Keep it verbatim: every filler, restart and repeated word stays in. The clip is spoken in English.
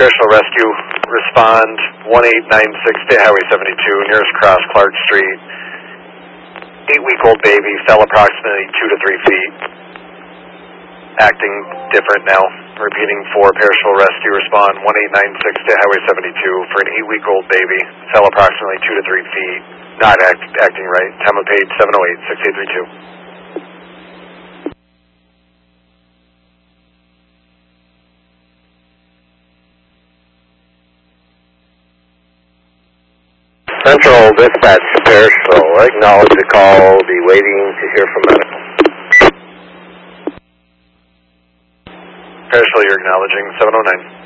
Parishville Rescue, respond one eight nine six, State Highway seventy-two, nearest cross, Clark Street. Eight-week-old baby, fell approximately two to three feet. Acting different now. Repeating for Parishville Rescue, respond one eight nine six, State Highway seventy-two, for an eight-week-old baby, fell approximately two to three feet. Not act, acting right. Time of page seven oh eight, six eight three two. Central Dispatch to Parishville. Acknowledge the call. Be waiting to hear from medical. Parishville, you're acknowledging seven oh nine.